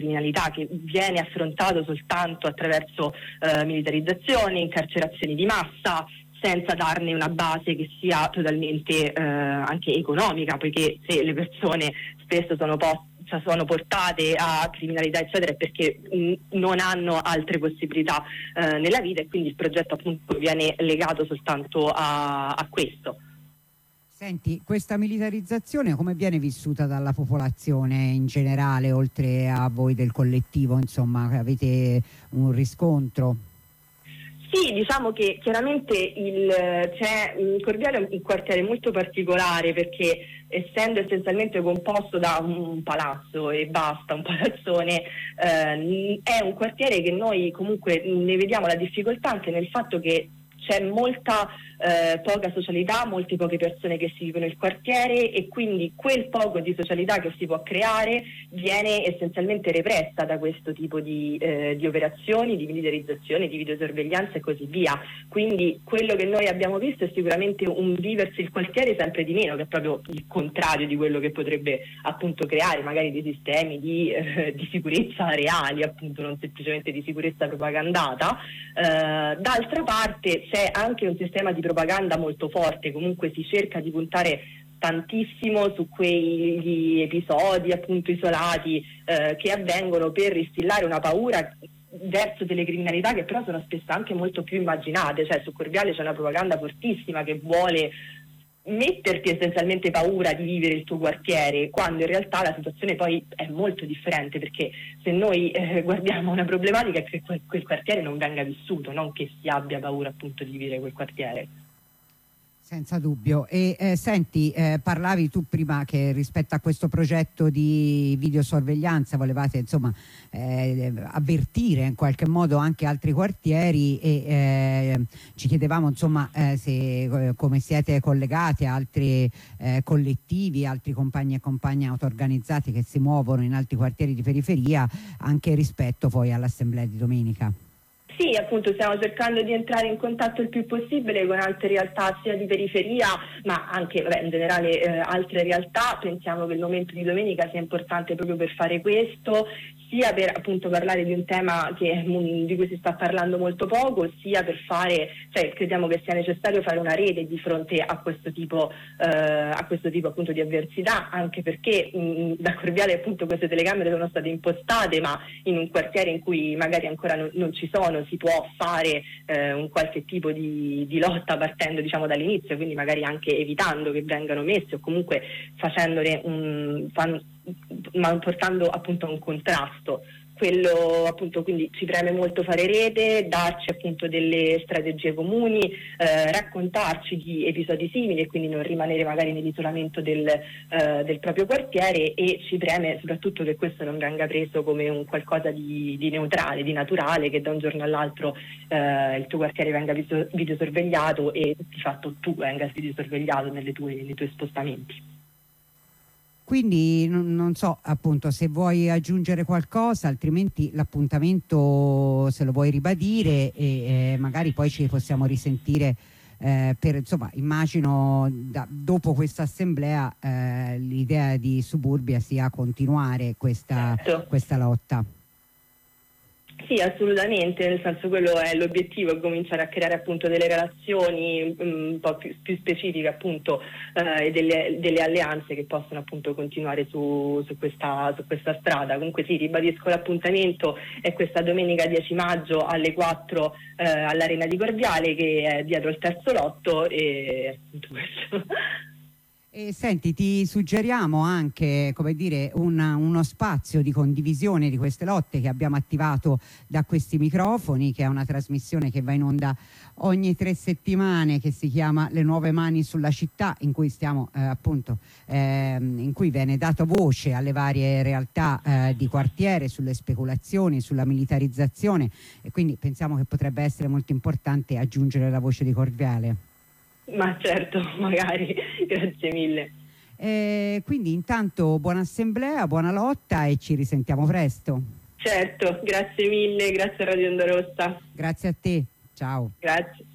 criminalità che viene affrontato soltanto attraverso militarizzazione, incarcerazioni di massa, senza darne una base che sia totalmente anche economica, poiché se le persone spesso sono portate a criminalità eccetera è perché non hanno altre possibilità nella vita, e quindi il progetto appunto viene legato soltanto a questo. Senti, questa militarizzazione come viene vissuta dalla popolazione in generale, oltre a voi del collettivo, insomma, avete un riscontro? Sì, diciamo che chiaramente Corviale è un quartiere molto particolare, perché essendo essenzialmente composto da un palazzo e basta, un palazzone, è un quartiere che noi comunque ne vediamo la difficoltà anche nel fatto che c'è molta poca socialità, molte poche persone che si vivono nel quartiere, e quindi quel poco di socialità che si può creare viene essenzialmente repressa da questo tipo di operazioni, di militarizzazione, di videosorveglianza e così via. Quindi quello che noi abbiamo visto è sicuramente un viversi il quartiere sempre di meno, che è proprio il contrario di quello che potrebbe appunto creare magari dei sistemi di sicurezza reali, appunto, non semplicemente di sicurezza propagandata. D'altra parte c'è anche un sistema di propaganda molto forte, comunque si cerca di puntare tantissimo su quegli episodi appunto isolati che avvengono per instillare una paura verso delle criminalità che però sono spesso anche molto più immaginate. Cioè su Corviale c'è una propaganda fortissima che vuole metterti essenzialmente paura di vivere il tuo quartiere, quando in realtà la situazione poi è molto differente, perché se noi guardiamo una problematica è che quel quartiere non venga vissuto, non che si abbia paura appunto di vivere quel quartiere. Senza dubbio. E senti, parlavi tu prima che rispetto a questo progetto di videosorveglianza volevate insomma avvertire in qualche modo anche altri quartieri, e ci chiedevamo insomma se come siete collegati a altri collettivi, altri compagni e compagne auto-organizzati che si muovono in altri quartieri di periferia, anche rispetto poi all'assemblea di domenica. Sì, appunto stiamo cercando di entrare in contatto il più possibile con altre realtà sia di periferia ma anche in generale altre realtà. Pensiamo che il momento di domenica sia importante proprio per fare questo, sia per appunto parlare di un tema di cui si sta parlando molto poco, sia per crediamo che sia necessario fare una rete di fronte a questo tipo appunto di avversità, anche perché da Corviale appunto queste telecamere sono state impostate, ma in un quartiere in cui magari ancora non ci sono si può fare un qualche tipo di lotta partendo diciamo dall'inizio, quindi magari anche evitando che vengano messi o comunque ma portando appunto a un contrasto. Quello appunto, quindi ci preme molto fare rete, darci appunto delle strategie comuni, raccontarci di episodi simili e quindi non rimanere magari nell'isolamento del proprio quartiere, e ci preme soprattutto che questo non venga preso come un qualcosa di neutrale, di naturale, che da un giorno all'altro il tuo quartiere venga videosorvegliato e di fatto tu venga videosorvegliato nei tuoi spostamenti. Quindi non so appunto se vuoi aggiungere qualcosa, altrimenti l'appuntamento se lo vuoi ribadire e magari poi ci possiamo risentire per insomma immagino dopo questa assemblea l'idea di Suburbia sia continuare questa lotta. Sì, assolutamente, nel senso quello è l'obiettivo, è cominciare a creare appunto delle relazioni un po' più specifiche appunto e delle alleanze che possono appunto continuare su questa strada. Comunque sì, ribadisco l'appuntamento, è questa domenica 10 maggio alle 4 all'Arena di Corviale, che è dietro il terzo lotto, e appunto questo. E senti, ti suggeriamo anche, come dire, uno spazio di condivisione di queste lotte che abbiamo attivato da questi microfoni, che è una trasmissione che va in onda ogni 3 settimane, che si chiama Le Nuove Mani sulla Città, in cui stiamo in cui viene dato voce alle varie realtà di quartiere, sulle speculazioni, sulla militarizzazione, e quindi pensiamo che potrebbe essere molto importante aggiungere la voce di Corviale. Ma certo, magari, grazie mille. Quindi intanto buona assemblea, buona lotta e ci risentiamo presto. Certo, grazie mille, grazie a Radio Onda Rossa. Grazie a te, ciao. Grazie.